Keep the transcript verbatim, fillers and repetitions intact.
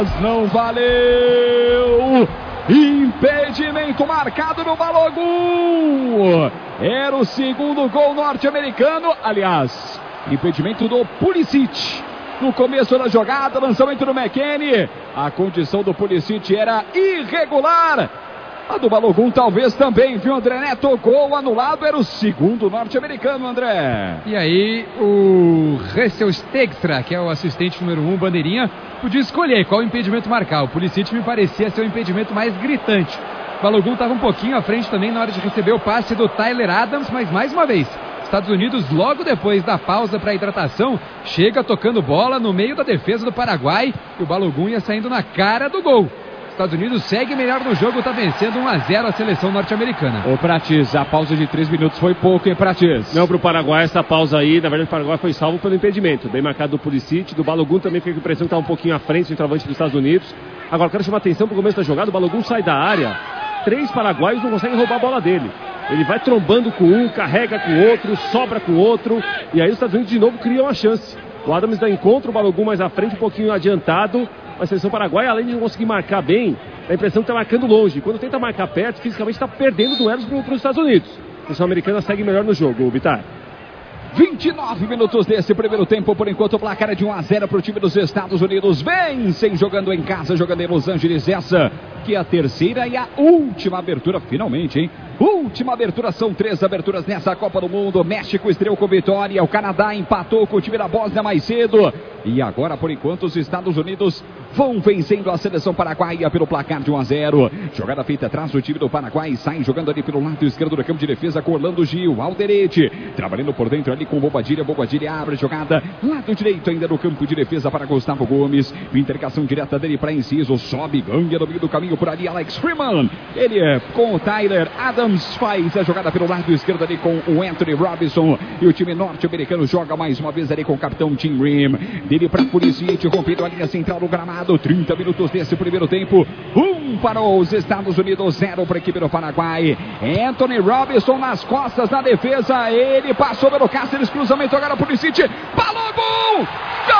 Não valeu! Impedimento marcado no Balogun! Era o segundo gol norte-americano. Aliás, impedimento do Pulisic. No começo da jogada, lançamento do McKennie. A condição do Pulisic era irregular. A do Balogun talvez também, viu, André Neto? Gol anulado, era o segundo norte-americano, André. E aí o Ressel Stegstra, que é o assistente número um, bandeirinha, podia escolher qual impedimento marcar. O Pulisic me parecia ser o impedimento mais gritante. O Balogun estava um pouquinho à frente também na hora de receber o passe do Tyler Adams, mas mais uma vez, Estados Unidos, logo depois da pausa para hidratação, chega tocando bola no meio da defesa do Paraguai e o Balogun ia saindo na cara do gol. Estados Unidos segue melhor no jogo, está vencendo um a zero a seleção norte-americana. Ô Prates, a pausa de três minutos foi pouco, hein, Prates? Não, para o Paraguai, essa pausa aí, na verdade o Paraguai foi salvo pelo impedimento. Bem marcado do Pulisic, do Balogun também fica com a impressão que está um pouquinho à frente do centroavante dos Estados Unidos. Agora, quero chamar a atenção para o começo da jogada, o Balogun sai da área, três paraguaios não conseguem roubar a bola dele. Ele vai trombando com um, carrega com o outro, sobra com o outro, e aí os Estados Unidos de novo criam uma chance. O Adams dá encontro, o Balogun mais à frente, um pouquinho adiantado. A seleção paraguaia, além de não conseguir marcar bem, dá a impressão que está marcando longe. Quando tenta marcar perto, fisicamente está perdendo duelos para os Estados Unidos. A seleção americana segue melhor no jogo, o Bitar. vinte e nove minutos desse primeiro tempo, por enquanto o placar é de um a zero para o time dos Estados Unidos. Vencem jogando em casa, jogando em Los Angeles. Essa que é a terceira e a última abertura, finalmente, hein? Última abertura, são três aberturas nessa Copa do Mundo. México estreou com vitória, o Canadá empatou com o time da Bósnia mais cedo. E agora, por enquanto, os Estados Unidos vão vencendo a seleção paraguaia pelo placar de um a zero. Jogada feita atrás do time do Paraguai, sai jogando ali pelo lado esquerdo do campo de defesa com Orlando Gil, Alderete, trabalhando por dentro ali com Bobadilha. Bobadilha abre a jogada, lado direito ainda no campo de defesa para Gustavo Gomes. Intercação direta dele para Inciso, sobe, ganha no meio do caminho por ali Alex Freeman. Ele é com o Tyler Adams, faz a jogada pelo lado esquerdo ali com o Anthony Robinson. E o time norte-americano joga mais uma vez ali com o capitão Tim Rim. Dele para Pulisic, rompendo a linha central do gramado. trinta minutos desse primeiro tempo. Um para os Estados Unidos, zero para a equipe do Paraguai. Anthony Robinson nas costas da defesa. Ele passou pelo Cáceres, cruzamento agora Pulisic. Balogun!